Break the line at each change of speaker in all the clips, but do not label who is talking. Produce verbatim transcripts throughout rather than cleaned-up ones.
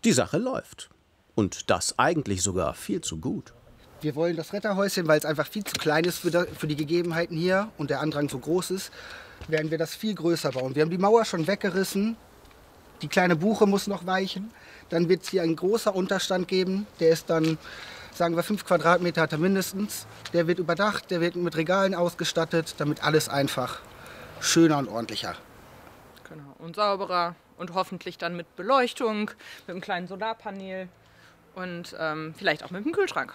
Die Sache läuft. Und das eigentlich sogar viel zu gut.
Wir wollen das Retterhäuschen, weil es einfach viel zu klein ist für, für die Gegebenheiten hier und der Andrang so groß ist, werden wir das viel größer bauen. Wir haben die Mauer schon weggerissen, die kleine Buche muss noch weichen. Dann wird es hier ein großer Unterstand geben, der ist dann, sagen wir, fünf Quadratmeter hat er mindestens. Der wird überdacht, der wird mit Regalen ausgestattet, damit alles einfach schöner und ordentlicher.
Genau, und sauberer und hoffentlich dann mit Beleuchtung, mit einem kleinen Solarpanel und ähm, vielleicht auch mit einem Kühlschrank.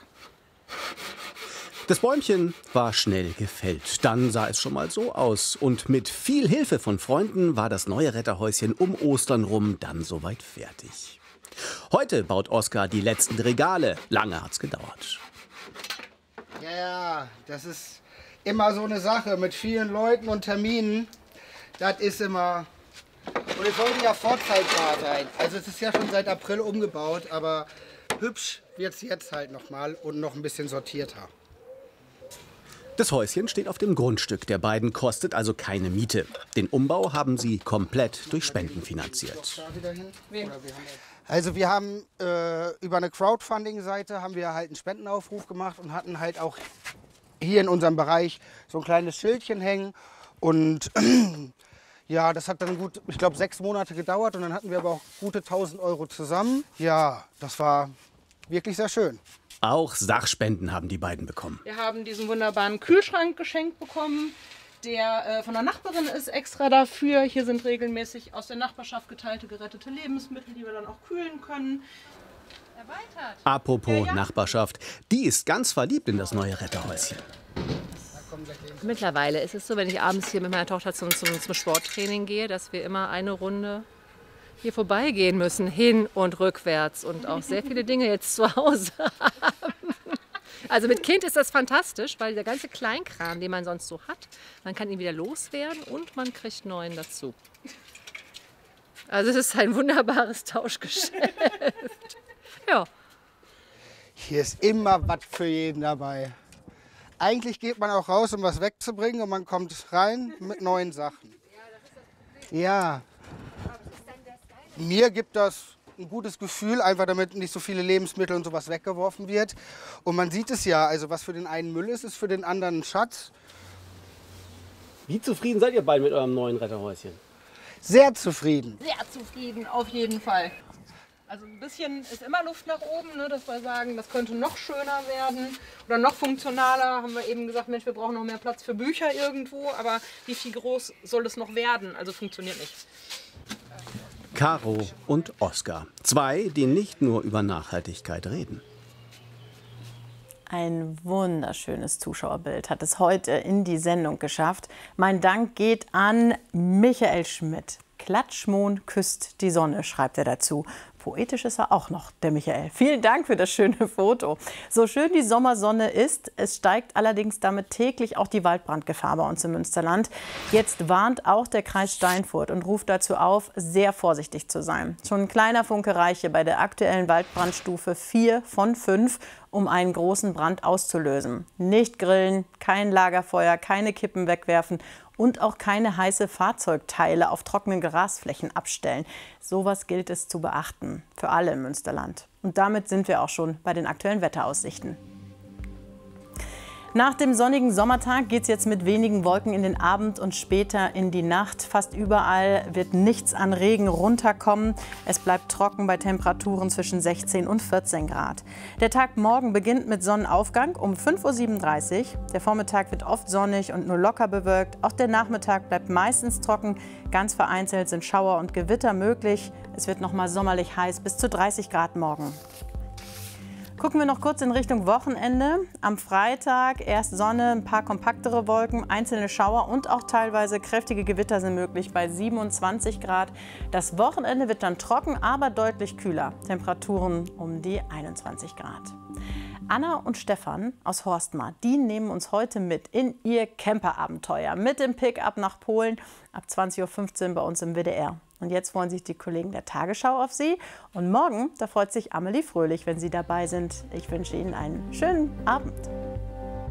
Das Bäumchen war schnell gefällt. Dann sah es schon mal so aus. Und mit viel Hilfe von Freunden war das neue Retterhäuschen um Ostern rum dann soweit fertig. Heute baut Oskar die letzten Regale. Lange hat's gedauert.
Ja, ja, das ist immer so eine Sache mit vielen Leuten und Terminen. Das ist immer... Und es sollte ja vorzeigbar sein. Also es ist ja schon seit April umgebaut, aber hübsch wird es jetzt halt noch mal und noch ein bisschen sortierter.
Das Häuschen steht auf dem Grundstück der beiden, kostet also keine Miete. Den Umbau haben sie komplett durch Spenden finanziert.
Also wir haben äh, über eine Crowdfunding-Seite haben wir halt einen Spendenaufruf gemacht und hatten halt auch hier in unserem Bereich so ein kleines Schildchen hängen. Und ja, das hat dann gut, ich glaube, sechs Monate gedauert und dann hatten wir aber auch gute tausend Euro zusammen. Ja, das war wirklich sehr schön.
Auch Sachspenden haben die beiden bekommen.
Wir haben diesen wunderbaren Kühlschrank geschenkt bekommen, der äh, von der Nachbarin ist extra dafür. Hier sind regelmäßig aus der Nachbarschaft geteilte gerettete Lebensmittel, die wir dann auch kühlen können.
Erweitert. Apropos ja, ja. Nachbarschaft, die ist ganz verliebt in das neue Retterhäuschen.
Mittlerweile ist es so, wenn ich abends hier mit meiner Tochter zum, zum, zum Sporttraining gehe, dass wir immer eine Runde hier vorbeigehen müssen, hin und rückwärts und auch sehr viele Dinge jetzt zu Hause haben. Also mit Kind ist das fantastisch, weil der ganze Kleinkram, den man sonst so hat, man kann ihn wieder loswerden und man kriegt neuen dazu. Also es ist ein wunderbares Tauschgeschäft. Ja.
Hier ist immer was für jeden dabei. Eigentlich geht man auch raus, um was wegzubringen und man kommt rein mit neuen Sachen. Ja. Mir gibt das ein gutes Gefühl, einfach damit nicht so viele Lebensmittel und sowas weggeworfen wird. Und man sieht es ja, also was für den einen Müll ist, ist für den anderen ein Schatz.
Wie zufrieden seid ihr beide mit eurem neuen Retterhäuschen?
Sehr zufrieden.
Sehr zufrieden, auf jeden Fall. Also ein bisschen ist immer Luft nach oben, ne, dass wir sagen, das könnte noch schöner werden oder noch funktionaler. Haben wir eben gesagt, Mensch, wir brauchen noch mehr Platz für Bücher irgendwo, aber wie viel groß soll es noch werden? Also funktioniert nicht.
Caro und Oskar. Zwei, die nicht nur über Nachhaltigkeit reden.
Ein wunderschönes Zuschauerbild hat es heute in die Sendung geschafft. Mein Dank geht an Michael Schmidt. Klatschmohn küsst die Sonne, schreibt er dazu. Poetisch ist er auch noch, der Michael. Vielen Dank für das schöne Foto. So schön die Sommersonne ist, es steigt allerdings damit täglich auch die Waldbrandgefahr bei uns im Münsterland. Jetzt warnt auch der Kreis Steinfurt und ruft dazu auf, sehr vorsichtig zu sein. Schon ein kleiner Funke reiche bei der aktuellen Waldbrandstufe vier von fünf, um einen großen Brand auszulösen. Nicht grillen, kein Lagerfeuer, keine Kippen wegwerfen und auch keine heiße Fahrzeugteile auf trockenen Grasflächen abstellen. Sowas gilt es zu beachten, für alle im Münsterland. Und damit sind wir auch schon bei den aktuellen Wetteraussichten. Nach dem sonnigen Sommertag geht es jetzt mit wenigen Wolken in den Abend und später in die Nacht. Fast überall wird nichts an Regen runterkommen. Es bleibt trocken bei Temperaturen zwischen sechzehn und vierzehn Grad. Der Tag morgen beginnt mit Sonnenaufgang um fünf Uhr siebenunddreißig. Der Vormittag wird oft sonnig und nur locker bewölkt. Auch der Nachmittag bleibt meistens trocken. Ganz vereinzelt sind Schauer und Gewitter möglich. Es wird noch mal sommerlich heiß, bis zu dreißig Grad morgen. Gucken wir noch kurz in Richtung Wochenende. Am Freitag erst Sonne, ein paar kompaktere Wolken, einzelne Schauer und auch teilweise kräftige Gewitter sind möglich bei siebenundzwanzig Grad. Das Wochenende wird dann trocken, aber deutlich kühler. Temperaturen um die einundzwanzig Grad. Anna und Stefan aus Horstmar, die nehmen uns heute mit in ihr Camperabenteuer mit dem Pickup nach Polen ab zwanzig Uhr fünfzehn bei uns im W D R. Und jetzt freuen sich die Kollegen der Tagesschau auf Sie. Und morgen, da freut sich Amelie Fröhlich, wenn Sie dabei sind. Ich wünsche Ihnen einen schönen Abend.